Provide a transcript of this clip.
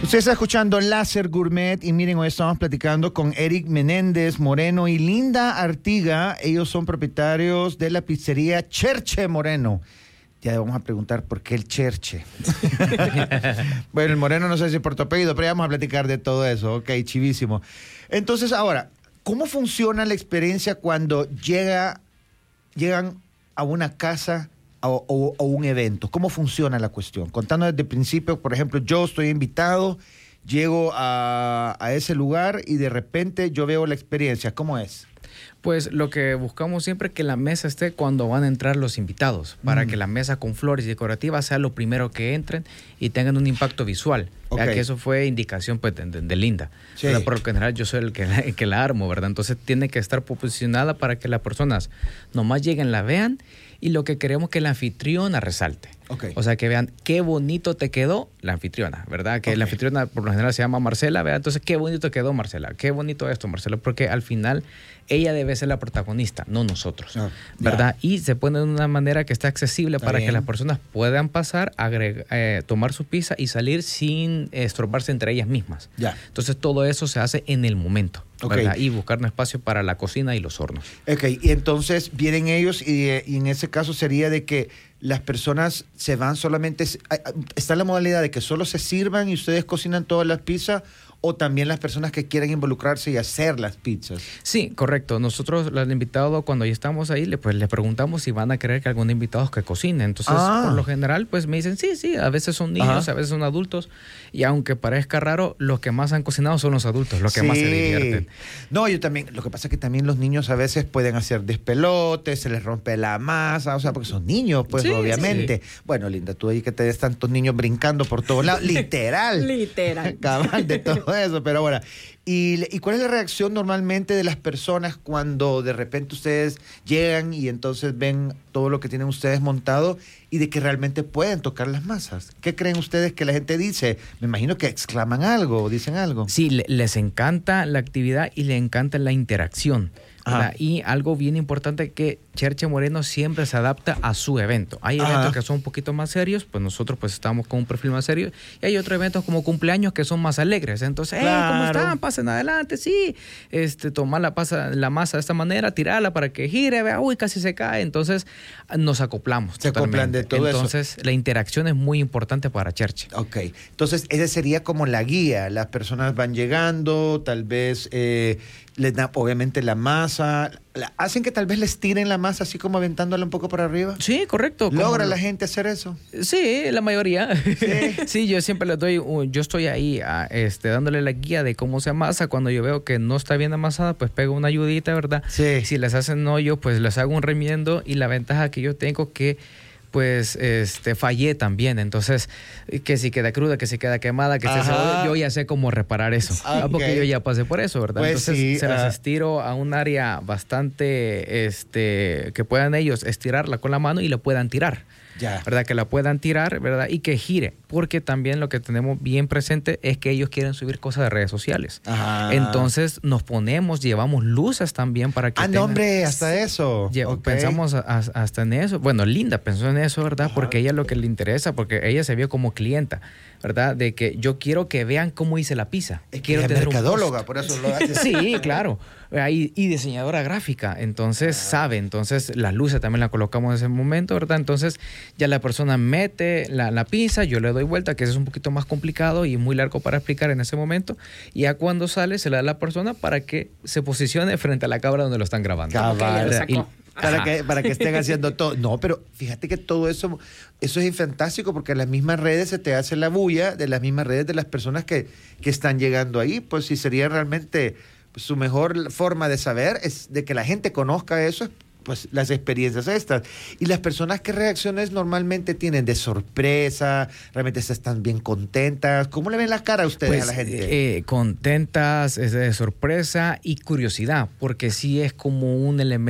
Usted está escuchando Láser Gourmet y miren, hoy estamos platicando con Eric Menéndez Moreno y Linda Artiga. Ellos son propietarios de la pizzería Cherche Moreno. Ya vamos a preguntar por qué el Cherche. Bueno, el Moreno no sé si por tu apellido, pero ya vamos a platicar de todo eso. Ok, chivísimo. Entonces, ahora, ¿cómo funciona la experiencia cuando llegan a una casa o un evento? ¿Cómo funciona la cuestión? Contando desde el principio, por ejemplo, yo estoy invitado, llego a ese lugar y de repente yo veo la experiencia. ¿Cómo es? Pues lo que buscamos siempre es que la mesa esté cuando van a entrar los invitados, para que la mesa con flores y decorativas sea lo primero que entren y tengan un impacto visual. Okay. Ya que eso fue indicación pues, de Linda. Sí. Por lo general yo soy el que la armo, ¿verdad? Entonces tiene que estar posicionada para que las personas nomás lleguen, la vean, y lo que queremos que la anfitriona resalte. Okay. O sea, que vean qué bonito te quedó la anfitriona, ¿verdad? Que la anfitriona por lo general se llama Marcela, ¿verdad? Entonces, qué bonito quedó Marcela, qué bonito esto, Marcela, porque al final ella debe ser la protagonista, no nosotros, ¿verdad? Y se pone de una manera que esté accesible para que las personas puedan pasar, tomar su pizza y salir sin estorbarse entre ellas mismas. Entonces, todo eso se hace en el momento, ¿verdad? Y buscar un espacio para la cocina y los hornos. Ok, y entonces vienen ellos y en ese caso sería de que las personas se van solamente, está la modalidad de que solo se sirvan y ustedes cocinan todas las pizzas, o también las personas que quieren involucrarse y hacer las pizzas. Sí, correcto. Nosotros, los invitados, cuando ya estamos ahí, pues les preguntamos si van a querer que algún invitado que cocine. Entonces, por lo general, pues me dicen, sí, a veces son niños, a veces son adultos, y aunque parezca raro, los que más han cocinado son los adultos, los que más se divierten. No, yo también, lo que pasa es que también los niños a veces pueden hacer despelotes, se les rompe la masa, o sea, porque son niños, pues obviamente. Sí. Bueno, Linda, tú ahí que te des tantos niños brincando por todos lados, literal. Literal. Cabal de todo eso, pero ahora, ¿y cuál es la reacción normalmente de las personas cuando de repente ustedes llegan y entonces ven todo lo que tienen ustedes montado y de que realmente pueden tocar las masas? ¿Qué creen ustedes que la gente dice? Me imagino que exclaman algo o dicen algo. Sí, les encanta la actividad y les encanta la interacción. Y algo bien importante que Cherche Moreno siempre se adapta a su evento. Hay eventos que son un poquito más serios, pues nosotros pues estamos con un perfil más serio, y hay otros eventos como cumpleaños que son más alegres. Entonces, ¿cómo están? Pasen adelante, sí. Tomar la masa de esta manera, tirarla para que gire, vea, uy, casi se cae. Entonces, nos acoplamos. Se acoplan de todo eso. Entonces, la interacción es muy importante para Cherche. Ok. Entonces, esa sería como la guía. Las personas van llegando, tal vez les da obviamente la masa. ¿Hacen que tal vez les tiren la masa así como aventándola un poco para arriba? Sí, correcto. ¿Logra la gente hacer eso? Sí, la mayoría. Sí, yo siempre les doy, yo estoy ahí dándole la guía de cómo se amasa. Cuando yo veo que no está bien amasada, pues pego una ayudita, ¿verdad? Sí. Si les hacen hoyo, pues les hago un remiendo, y la ventaja que yo tengo que pues fallé también, entonces que si queda cruda, que si queda quemada, que yo ya sé cómo reparar eso, porque yo ya pasé por eso, ¿verdad? Pues entonces se las estiro a un área bastante que puedan ellos estirarla con la mano y la puedan tirar. ¿Verdad? Que la puedan tirar, ¿verdad? Y que gire, porque también lo que tenemos bien presente es que ellos quieren subir cosas de redes sociales. Entonces nos llevamos luces también para que no, hombre, hasta eso. Pensamos hasta en eso. Bueno, Linda pensó en eso, ¿verdad? Porque ella lo que le interesa, porque ella se vio como clienta, ¿verdad? De que yo quiero que vean cómo hice la pizza. Quiero tener mercadóloga, por eso lo hace. Sí, claro. Y diseñadora gráfica, entonces sabe, entonces las luces también las colocamos en ese momento, ¿verdad? Entonces ya la persona mete la pizza, yo le doy vuelta, que eso es un poquito más complicado y muy largo para explicar en ese momento, y ya cuando sale se le da a la persona para que se posicione frente a la cámara donde lo están grabando. Para que estén haciendo todo. No, pero fíjate que todo eso es fantástico, porque en las mismas redes se te hace la bulla de las mismas redes de las personas que están llegando ahí. Pues si sería realmente su mejor forma de saber es de que la gente conozca eso, pues las experiencias estas. Y las personas, ¿qué reacciones normalmente tienen? ¿De sorpresa? ¿Realmente están bien contentas? ¿Cómo le ven la cara a ustedes, a la gente? Contentas, de sorpresa y curiosidad, porque sí es como un elemento